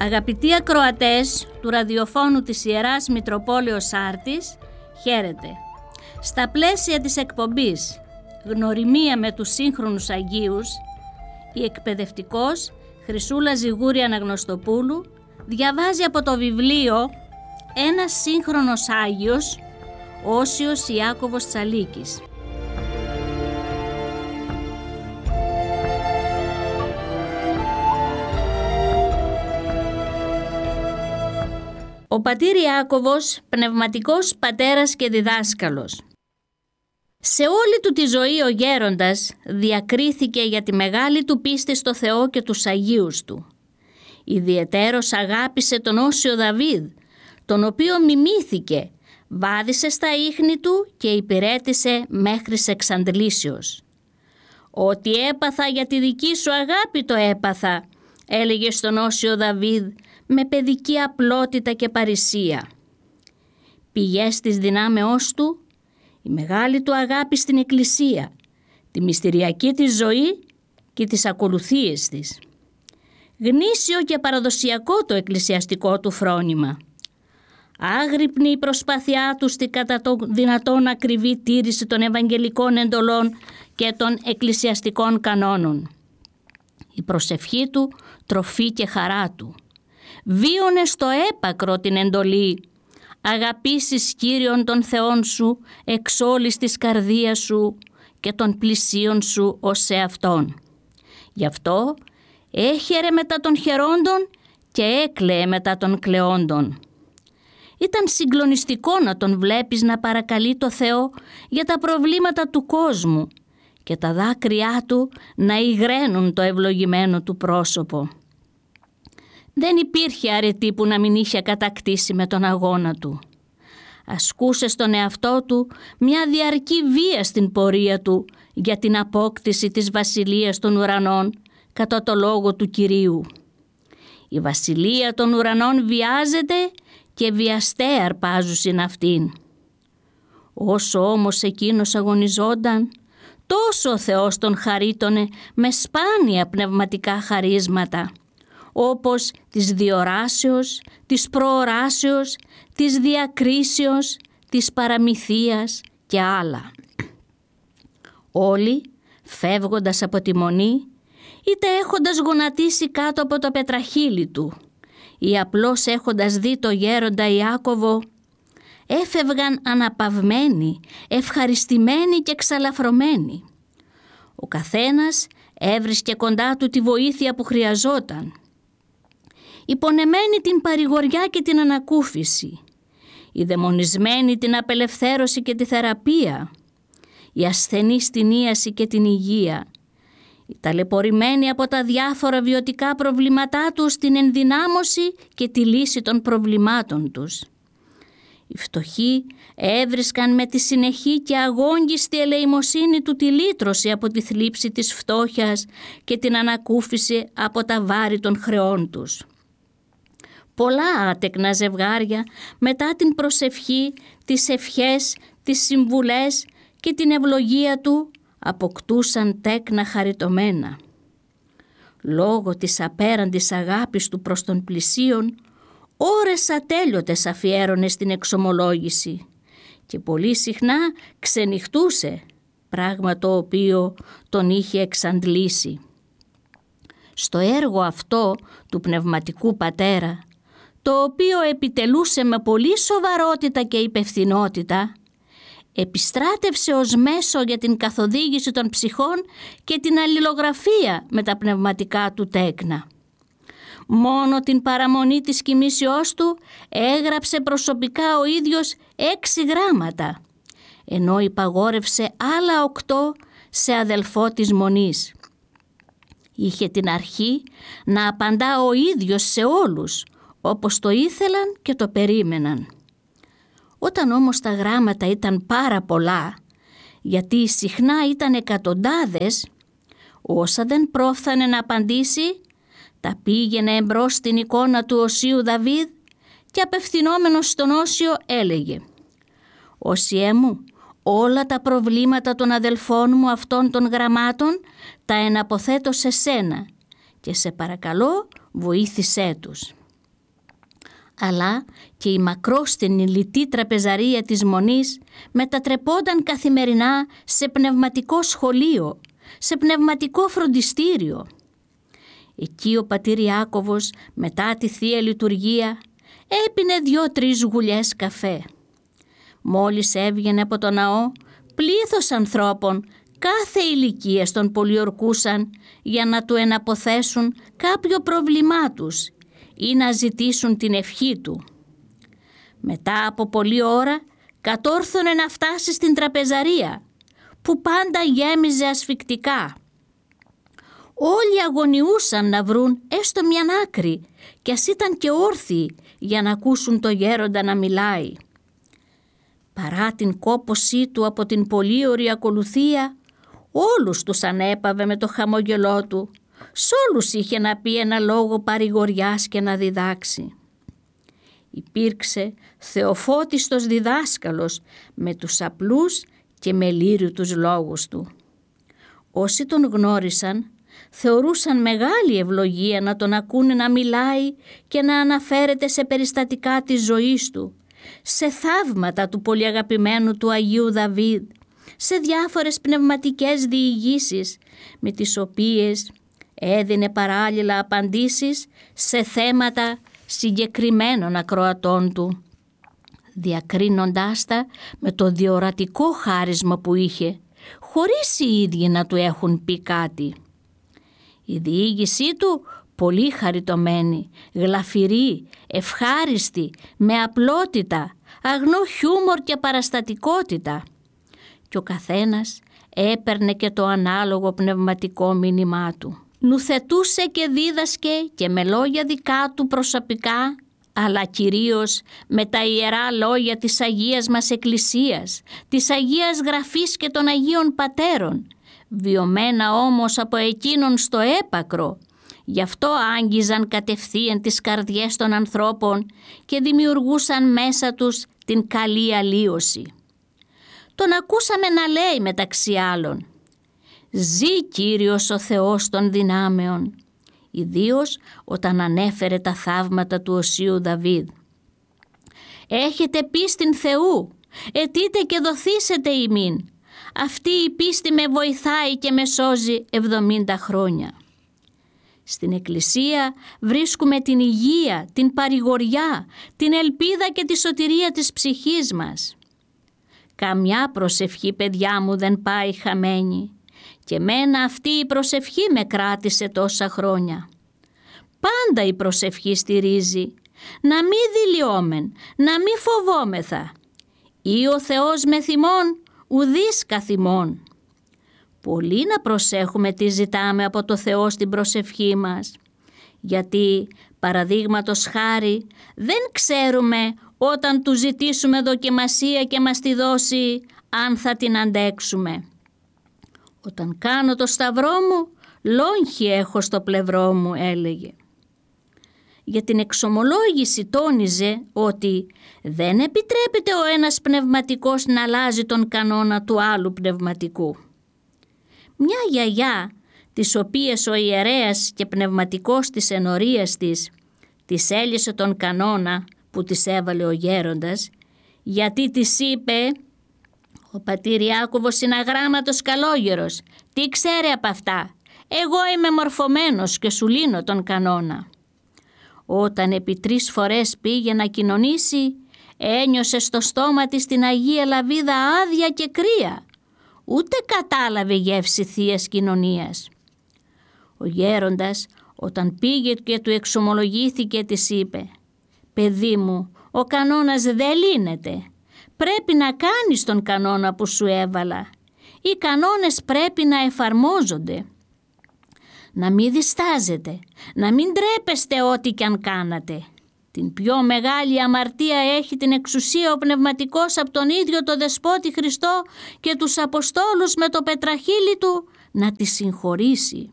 Αγαπητοί ακροατές του ραδιοφώνου της Ιεράς Μητροπόλεως Σάρτης, χαίρετε. Στα πλαίσια της εκπομπής «Γνωριμία με τους σύγχρονους Αγίους», η εκπαιδευτικός Χρυσούλα Ζιγούρη Αναγνωστοπούλου διαβάζει από το βιβλίο «Ένας σύγχρονος Άγιος», Όσιος Ιάκωβος Τσαλίκης. Ο πατήρ Ιάκωβος, πνευματικός πατέρας και διδάσκαλος. Σε όλη του τη ζωή ο γέροντας διακρίθηκε για τη μεγάλη του πίστη στο Θεό και τους Αγίους του. Ιδιαιτέρως αγάπησε τον Όσιο Δαβίδ, τον οποίο μιμήθηκε, βάδισε στα ίχνη του και υπηρέτησε μέχρις εξαντλήσεως. «Ό,τι έπαθα για τη δική σου αγάπη το έπαθα», έλεγε στον Όσιο Δαβίδ με παιδική απλότητα και παρησία. Πηγές της δυνάμεώς του, η μεγάλη του αγάπη στην Εκκλησία, τη μυστηριακή της ζωή και τις ακολουθίες της. Γνήσιο και παραδοσιακό το εκκλησιαστικό του φρόνημα. Άγρυπνη η προσπάθειά του στη κατά το δυνατόν ακριβή τήρηση των ευαγγελικών εντολών και των εκκλησιαστικών κανόνων. Η προσευχή του τροφή και χαρά του. Βίωνε στο έπακρο την εντολή «Αγαπήσεις Κύριον τον Θεόν σου εξ όλης της καρδίας σου και των πλησίων σου ως εαυτόν». Γι' αυτό έχερε μετά των χερόντων και έκλαιε μετά των κλαιόντων. Ήταν συγκλονιστικό να τον βλέπεις να παρακαλεί το Θεό για τα προβλήματα του κόσμου και τα δάκρυά του να υγραίνουν το ευλογημένο του πρόσωπο. Δεν υπήρχε αρετή που να μην είχε κατακτήσει με τον αγώνα του. Ασκούσε στον εαυτό του μια διαρκή βία στην πορεία του για την απόκτηση της βασιλείας των ουρανών κατά το λόγο του Κυρίου. Η βασιλεία των ουρανών βιάζεται και βιαστέ αρπάζουσιν αυτήν. Όσο όμως εκείνος αγωνιζόταν, τόσο ο Θεός τον χαρίτωνε με σπάνια πνευματικά χαρίσματα, όπως της διοράσεως, της προοράσεως, της διακρίσεως, της παραμυθίας και άλλα. Όλοι, φεύγοντας από τη μονή, είτε έχοντας γονατίσει κάτω από το πετραχύλι του, ή απλώς έχοντας δει το γέροντα Ιάκωβο, έφευγαν αναπαυμένοι, ευχαριστημένοι και εξαλαφρωμένοι. Ο καθένας έβρισκε κοντά του τη βοήθεια που χρειαζόταν. Υπονεμένη την παρηγοριά και την ανακούφιση, η δαιμονισμένη την απελευθέρωση και τη θεραπεία, η ασθενή στην ίαση και την υγεία, οι ταλαιπωρημένοι από τα διάφορα βιωτικά προβλήματά τους στην ενδυνάμωση και τη λύση των προβλημάτων τους. Οι φτωχοί έβρισκαν με τη συνεχή και αγόγγιστη ελεημοσύνη του τη λύτρωση από τη θλίψη της φτώχειας και την ανακούφιση από τα βάρη των χρεών τους. Πολλά άτεκνα ζευγάρια μετά την προσευχή, τις ευχές, τις συμβουλές και την ευλογία του αποκτούσαν τέκνα χαριτωμένα. Λόγω της απέραντης αγάπης του προς τον πλησίον, ώρες ατέλειωτες αφιέρωνε στην εξομολόγηση και πολύ συχνά ξενυχτούσε, πράγμα το οποίο τον είχε εξαντλήσει. Στο έργο αυτό του πνευματικού πατέρα, το οποίο επιτελούσε με πολύ σοβαρότητα και υπευθυνότητα, επιστράτευσε ως μέσο για την καθοδήγηση των ψυχών και την αλληλογραφία με τα πνευματικά του τέκνα. Μόνο την παραμονή της κοιμήσεώς του έγραψε προσωπικά ο ίδιος 6 γράμματα, ενώ υπαγόρευσε άλλα 8 σε αδελφό της Μονής. Είχε την αρχή να απαντά ο ίδιος σε όλους, όπως το ήθελαν και το περίμεναν. Όταν όμως τα γράμματα ήταν πάρα πολλά, γιατί συχνά ήταν εκατοντάδες, όσα δεν πρόφθανε να απαντήσει, τα πήγαινε εμπρός στην εικόνα του Οσίου Δαβίδ και απευθυνόμενος στον Όσιο έλεγε «Όσιέ μου, όλα τα προβλήματα των αδελφών μου αυτών των γραμμάτων τα εναποθέτω σε σένα και σε παρακαλώ βοήθησέ τους». αλλά και η μακρόστενη λιτή τραπεζαρία της Μονής μετατρεπόταν καθημερινά σε πνευματικό σχολείο, σε πνευματικό φροντιστήριο. Εκεί ο πατήρ Ιάκωβος μετά τη Θεία Λειτουργία έπινε 2-3 γουλιές καφέ. Μόλις έβγαινε από το ναό, πλήθος ανθρώπων κάθε ηλικίας τον πολιορκούσαν για να του εναποθέσουν κάποιο πρόβλημά τους ή να ζητήσουν την ευχή του. Μετά από πολλή ώρα κατόρθωνε να φτάσει στην τραπεζαρία, που πάντα γέμιζε ασφικτικά. Όλοι αγωνιούσαν να βρουν έστω μια άκρη, κι ας ήταν και όρθιοι, για να ακούσουν το γέροντα να μιλάει. Παρά την κόπωσή του από την πολύωρη ακολουθία, όλους τους ανέπαβε με το χαμόγελό του. Σ' όλους είχε να πει ένα λόγο παρηγοριάς και να διδάξει. Υπήρξε θεοφώτιστος διδάσκαλος με τους απλούς και μελήριους λόγους του. Όσοι τον γνώρισαν θεωρούσαν μεγάλη ευλογία να τον ακούνε να μιλάει και να αναφέρεται σε περιστατικά της ζωής του, σε θαύματα του πολυαγαπημένου του Αγίου Δαβίδ, σε διάφορες πνευματικές διηγήσεις με τις οποίες έδινε παράλληλα απαντήσεις σε θέματα συγκεκριμένων ακροατών του, διακρίνοντάς τα με το διορατικό χάρισμα που είχε, χωρίς οι ίδιοι να του έχουν πει κάτι. Η διήγησή του πολύ χαριτωμένη, γλαφυρή, ευχάριστη, με απλότητα, αγνό χιούμορ και παραστατικότητα. Και ο καθένας έπαιρνε και το ανάλογο πνευματικό μήνυμά του. Νουθετούσε και δίδασκε και με λόγια δικά του προσωπικά, αλλά κυρίως με τα ιερά λόγια της Αγίας μας Εκκλησίας, της Αγίας Γραφής και των Αγίων Πατέρων, βιωμένα όμως από εκείνον στο έπακρο. Γι' αυτό άγγιζαν κατευθείαν τις καρδιές των ανθρώπων και δημιουργούσαν μέσα τους την καλή αλλίωση. Τον ακούσαμε να λέει μεταξύ άλλων «Ζή Κύριος ο Θεός των δυνάμεων», ιδίως όταν ανέφερε τα θαύματα του Οσίου Δαβίδ. «Έχετε πίστην Θεού, αιτείτε και δοθήσετε ημίν. Αυτή η πίστη με βοηθάει και με σώζει 70 χρόνια». Στην Εκκλησία βρίσκουμε την υγεία, την παρηγοριά, την ελπίδα και τη σωτηρία της ψυχής μας. Καμιά προσευχή, παιδιά μου, δεν πάει χαμένη, και μένα αυτή η προσευχή με κράτησε τόσα χρόνια. Πάντα η προσευχή στηρίζει, να μη δειλιόμεν, να μη φοβόμεθα. Ή ο Θεός με θυμών, ουδείς καθημών. Πολύ να προσέχουμε τι ζητάμε από το Θεό στην προσευχή μας, γιατί παραδείγματος χάρη δεν ξέρουμε όταν του ζητήσουμε δοκιμασία και μας τη δώσει αν θα την αντέξουμε. «Όταν κάνω το σταυρό μου, λόγχη έχω στο πλευρό μου», έλεγε. Για την εξομολόγηση τόνιζε ότι δεν επιτρέπεται ο ένας πνευματικός να αλλάζει τον κανόνα του άλλου πνευματικού. Μια γιαγιά, της οποίας ο ιερέας και πνευματικός της ενορίας της έλυσε τον κανόνα που της έβαλε ο γέροντας, γιατί της είπε «Ο πατήρ Ιάκωβος είναι αγράμματος καλόγερος, τι ξέρει από αυτά, εγώ είμαι μορφωμένος και σου λύνω τον κανόνα». Όταν επί 3 φορές πήγε να κοινωνήσει, ένιωσε στο στόμα της την Αγία Λαβίδα άδεια και κρύα, ούτε κατάλαβε γεύση Θείας Κοινωνίας. Ο γέροντας όταν πήγε και του εξομολογήθηκε της είπε «Παιδί μου, ο κανόνας δεν λύνεται. Πρέπει να κάνεις τον κανόνα που σου έβαλα. Οι κανόνες πρέπει να εφαρμόζονται. Να μην διστάζετε, να μην τρέπεστε ό,τι κι αν κάνατε. Την πιο μεγάλη αμαρτία έχει την εξουσία ο πνευματικός από τον ίδιο το Δεσπότη Χριστό και τους Αποστόλους με το πετραχύλι του να τη συγχωρήσει.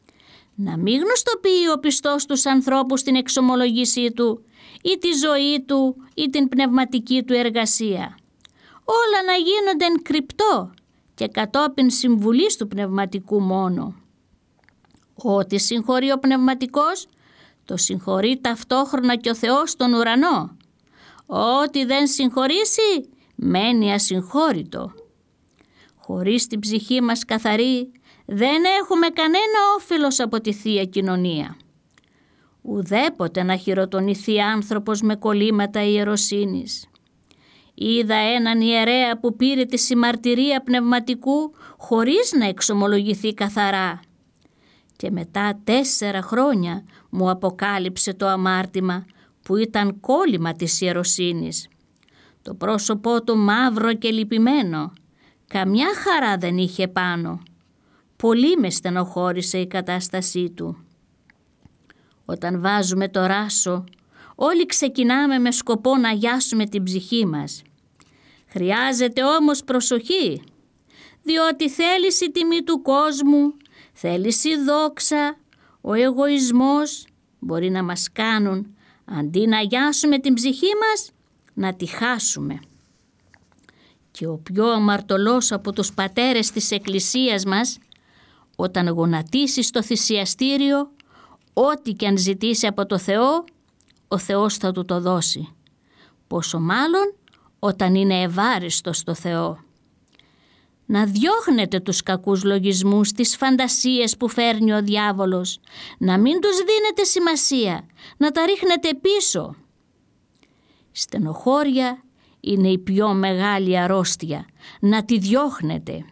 Να μην γνωστοποιεί ο πιστός τους ανθρώπους την εξομολογήσή του ή τη ζωή του ή την πνευματική του εργασία. Όλα να γίνονται εν κρυπτό και κατόπιν συμβουλής του πνευματικού μόνο. Ό,τι συγχωρεί ο πνευματικός, Το συγχωρεί ταυτόχρονα και ο Θεός στον ουρανό. Ό,τι δεν συγχωρήσει μένει ασυγχώρητο. Χωρίς την ψυχή μας καθαρή δεν έχουμε κανένα όφελος από τη Θεία Κοινωνία. Ουδέποτε να χειροτονηθεί άνθρωπος με κολλήματα ιεροσύνης. Είδα έναν ιερέα που πήρε τη συμμαρτυρία πνευματικού χωρίς να εξομολογηθεί καθαρά. Και μετά 4 χρόνια μου αποκάλυψε το αμάρτημα που ήταν κόλλημα της ιεροσύνης. Το πρόσωπό του μαύρο και λυπημένο, καμιά χαρά δεν είχε πάνω. Πολύ με στενοχώρησε η κατάστασή του. Όταν βάζουμε το ράσο, όλοι ξεκινάμε με σκοπό να αγιάσουμε την ψυχή μας. Χρειάζεται όμως προσοχή, διότι θέληση τιμή του κόσμου, θέληση δόξα, ο εγωισμός μπορεί να μας κάνουν, αντί να αγιάσουμε την ψυχή μας, να τη χάσουμε. Και ο πιο αμαρτωλός από τους πατέρες της Εκκλησίας μας, όταν γονατίσει στο θυσιαστήριο, ό,τι και αν ζητήσει από το Θεό, ο Θεός θα του το δώσει. Πόσο μάλλον όταν είναι ευάριστος στο Θεό. Να διώχνετε τους κακούς λογισμούς, τις φαντασίες που φέρνει ο διάβολος, να μην τους δίνετε σημασία, να τα ρίχνετε πίσω. Στενοχώρια είναι η πιο μεγάλη αρρώστια, να τη διώχνετε.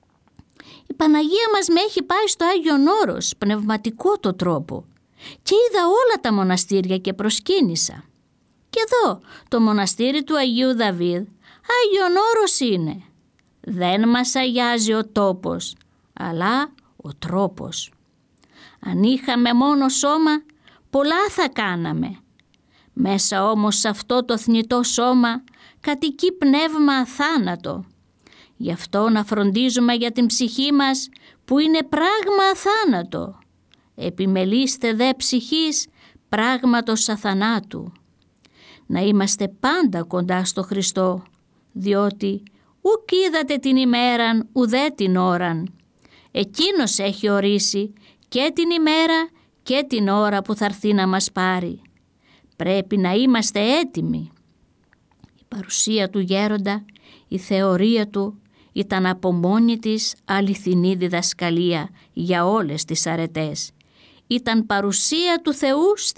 Η Παναγία μας με έχει πάει στο Άγιον Όρος, πνευματικό το τρόπο, και είδα όλα τα μοναστήρια και προσκύνησα. Και εδώ το μοναστήρι του Αγίου Δαβίδ, Άγιον Όρος είναι. Δεν μας αγιάζει ο τόπος, αλλά ο τρόπος. Αν είχαμε μόνο σώμα, πολλά θα κάναμε. Μέσα όμως σε αυτό το θνητό σώμα κατοικεί πνεύμα αθάνατο. Γι' αυτό να φροντίζουμε για την ψυχή μας που είναι πράγμα αθάνατο. Επιμελήστε δε ψυχής πράγματος αθανάτου. Να είμαστε πάντα κοντά στο Χριστό, διότι ουκ είδατε την ημέραν ουδέ την ώραν. Εκείνος έχει ορίσει και την ημέρα και την ώρα που θα έρθει να μας πάρει. Πρέπει να είμαστε έτοιμοι. Η παρουσία του γέροντα, η θεωρία του ήταν από μόνη της αληθινή διδασκαλία για όλες τις αρετές. Ήταν παρουσία του Θεού στη